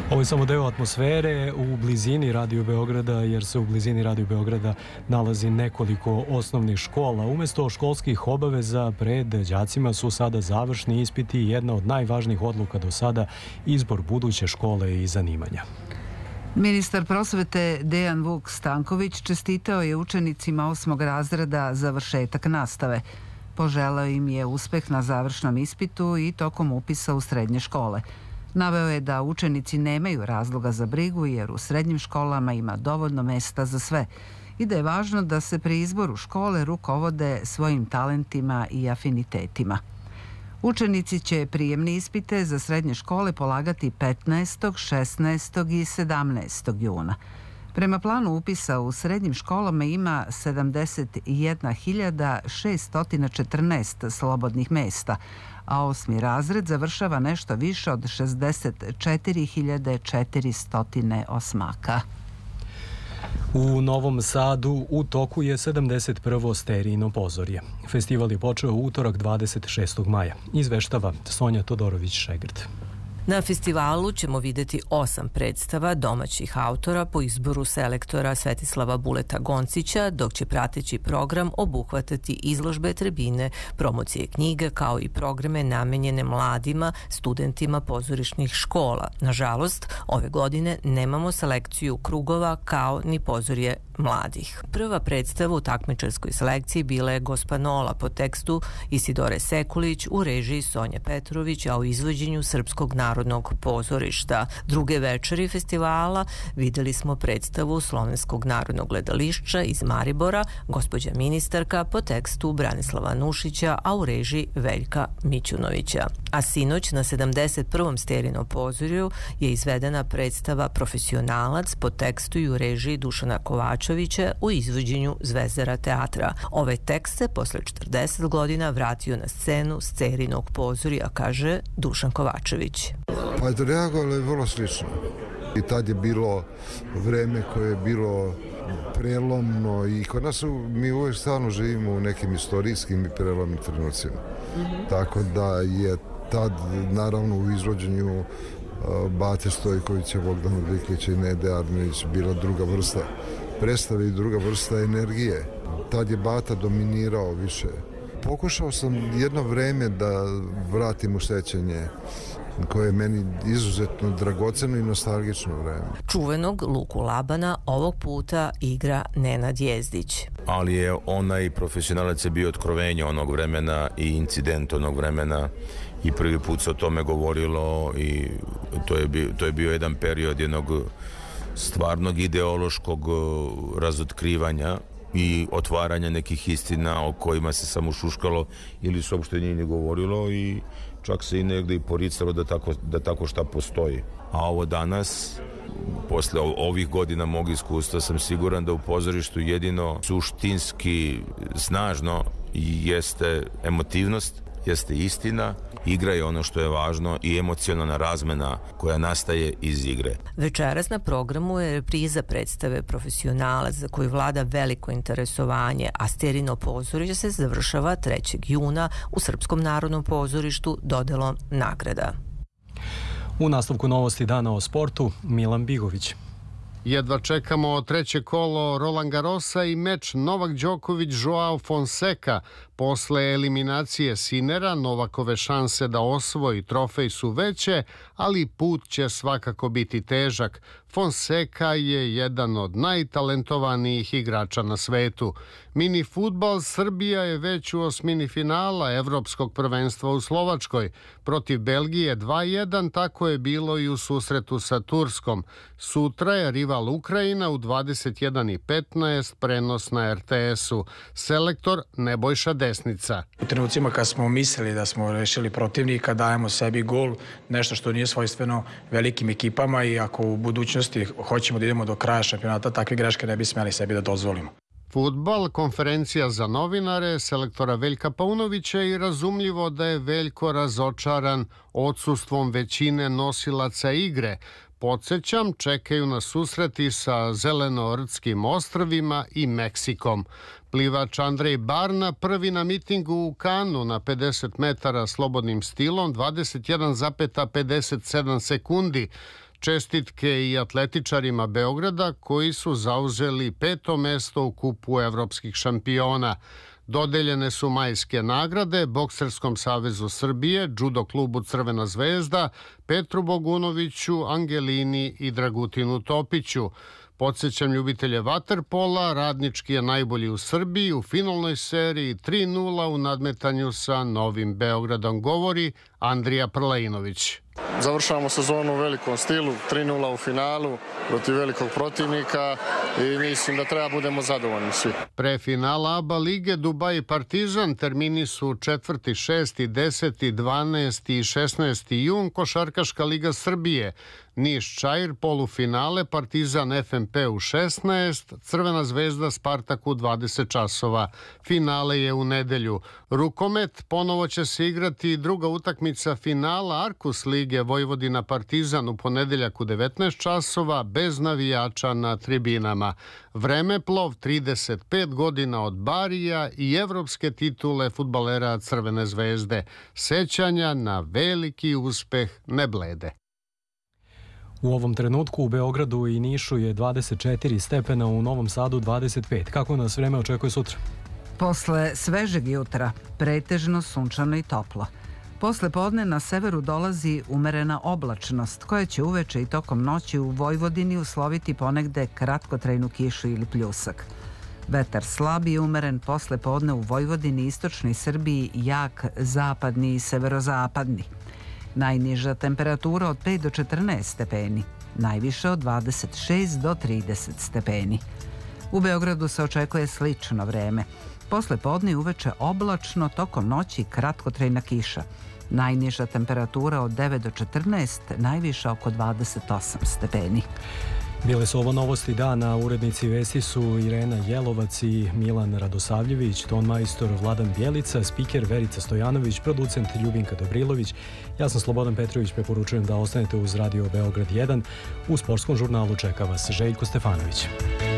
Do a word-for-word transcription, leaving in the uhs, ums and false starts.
Ovo je samo deo atmosfere u blizini Radio Beograda, jer se u blizini Radio Beograda nalazi nekoliko osnovnih škola. Umesto školskih obaveza pred đacima su sada završni ispiti i jedna od najvažnijih odluka do sada izbor buduće škole i zanimanja. Ministar prosvete Dejan Vuk Stanković čestitao je učenicima osmog razreda završetak nastave. Poželao im je uspeh na završnom ispitu i tokom upisa u srednje škole. Naveo je da učenici nemaju razloga za brigu jer u srednjim školama ima dovoljno mesta za sve i da je važno da se pri izboru škole rukovode svojim talentima i afinitetima. Učenici će prijemne ispite za srednje škole polagati petnaestog, šesnaestog i sedamnaestog juna. Prema planu upisa u srednjim školama ima sedamdeset jedna hiljada šesto četrnaest slobodnih mesta, a osmi razred završava nešto više od šezdeset četiri hiljade četiristo osmaka. U Novom Sadu u toku je sedamdeset prvo Sterijino pozorje. Festival je počeo u utorak dvadeset šestog maja. Izveštava Sonja Todorović-Šegrt. Na festivalu ćemo videti osam predstava domaćih autora po izboru selektora Svetislava Buleta Goncića, dok će prateći program obuhvatati izložbe, tribine, promocije knjiga, kao i programe namenjene mladima, studentima pozorišnih škola. Nažalost, ove godine nemamo selekciju krugova kao ni pozorje mladih. Prva predstava u takmičarskoj selekciji bila je Gospanola po tekstu Isidore Sekulić u režiji Sonje Petrović, a u izvođenju Srpskog narodnog pozorišta. Druge večeri festivala videli smo predstavu Slovenskog narodnog gledališća iz Maribora, Gospođa ministarka po tekstu Branislava Nušića, a u režiji Veljka Mićunovića. A sinoć na sedamdeset prvom Sterijinom pozorju je izvedena predstava Profesionalac po tekstu i u režiji Dušana Kovačevića u izvođenju Zvezdara teatra. Ovaj tekst se posle četrdeset godina vratio na scenu Sterijinog pozorja, kaže Dušan Kovačević. Pa je reagovalo je vrlo slično. I tad je bilo vreme koje je bilo prelomno i kod nas mi uvijek stalno živimo u nekim istorijskim i prelomnim trenucima. Mm-hmm. Tako da je tad naravno u izvođenju uh, Bate Stojkovića, Bogdana Diklića i Nede Armenić bila druga vrsta predstave i druga vrsta energije. Tad je Bata dominirao više. Pokušao sam jedno vreme da vratim u sećanje koje je meni izuzetno dragoceno i nostalgično vreme. Čuvenog Luku Labana ovog puta igra Nenad Jezdić. Ali je onaj Profesionalac je bio otkrovenje onog vremena i incident onog vremena i prvi put se o tome govorilo i to je bio, to je bio jedan period jednog stvarnog ideološkog razotkrivanja i otvaranja nekih istina o kojima se samo šuškalo ili se uopšte nije ni govorilo i čak se i negde i poricalo da tako, da tako šta postoji. A ovo danas, posle ovih godina mog iskustva, sam siguran da u pozorištu jedino suštinski snažno jeste emotivnost, jeste istina, igra je ono što je važno i emocionalna razmena koja nastaje iz igre. Večeras na programu je repriza predstave Profesionalac za koju vlada veliko interesovanje, a Sterijino pozorište se završava trećeg juna u Srpskom narodnom pozorištu dodelom nagrada. U nastavku novosti dana o sportu, Milan Bigović. Jedva čekamo treće kolo Roland Garrosa i meč Novak Đoković-Joao Fonseca. Posle eliminacije Sinera, Novakove šanse da osvoji trofej su veće, ali put će svakako biti težak. Fonseca je jedan od najtalentovanijih igrača na svetu. Mini fudbal Srbija je već u osmini finala Evropskog prvenstva u Slovačkoj. Protiv Belgije dva jedan, tako je bilo i u susretu sa Turskom. Sutra je rival Ukrajina u dvadeset jedan i petnaest, prenos na er te esu. Selektor Nebojša Desnica. U trenucima kad smo mislili da smo rešili protivnika, dajemo sebi gol, nešto što nije svojstveno velikim ekipama i ako u budućnosti hoćemo da idemo do kraja šampionata, takve greške ne bi smeli sebi da dozvolimo. Fudbal, konferencija za novinare, selektora Veljka Paunovića i razumljivo da je Veljko razočaran odsustvom većine nosilaca igre. Podsećam, čekaju na susreti sa Zelenoortskim ostrvima i Meksikom. Plivač Andrej Barna prvi na mitingu u Kanu na pedeset metara slobodnim stilom, dvadeset jedan zarez pedeset sedam sekundi. Čestitke i atletičarima Beograda koji su zauzeli peto mesto u kupu evropskih šampiona. Dodeljene su majske nagrade Bokserskom savezu Srbije, Judo klubu Crvena zvezda, Petru Bogunoviću, Angelini i Dragutinu Topiću. Podsećam ljubitelje vaterpola, Radnički je najbolji u Srbiji u finalnoj seriji tri nula u nadmetanju sa Novim Beogradom, govori Andrija Prlajinović. Završavamo sezonu u velikom stilu, tri nula u finalu protiv velikog protivnika i mislim da treba budemo zadovoljni svi. Pre finala A B A lige Dubaj i Partizan termini su četvrti, šesti, deseti, dvanaesti i šesnaesti jun, Košarkaška liga Srbije. Niš Čair, polufinale, Partizan F M P u šesnaest, Crvena zvezda Spartak u dvadeset časova. Finale je u nedelju. Rukomet, ponovo će se igrati druga utakmica finala Arkus lige Vojvodina Partizan u ponedeljak u devetnaest časova bez navijača na tribinama. Vremeplov trideset pet godina od Barija i evropske titule fudbalera Crvene zvezde. Sećanja na veliki uspeh ne blede. U ovom trenutku u Beogradu i Nišu je dvadeset četiri stepena, u Novom Sadu dvadeset pet. Kako nas vreme očekuje sutra? Posle svežeg jutra, pretežno sunčano i toplo. Posle podne na severu dolazi umerena oblačnost, koja će uveče i tokom noći u Vojvodini usloviti ponegde kratkotrajnu kišu ili pljusak. Vetar slab i umeren, posle podne u Vojvodini i istočnoj Srbiji jak zapadni i severozapadni. Najniža temperatura od pet do četrnaest stepeni, najviše od dvadeset šest do trideset stepeni. U Beogradu se očekuje slično vreme. Posle podne i uveče oblačno, tokom noći kratkotrajna kiša. Najniža temperatura od devet do četrnaest, najviša oko dvadeset osam stepeni. Bile su ovo novosti dana, urednici vesti su Irena Jelovac i Milan Radosavljević, ton majstor Vladan Bjelica, spiker Verica Stojanović, producent Ljubinka Dobrilović. Ja sam Slobodan Petrović, preporučujem da ostanete uz Radio Beograd jedan. U sportskom žurnalu čeka vas Željko Stefanović.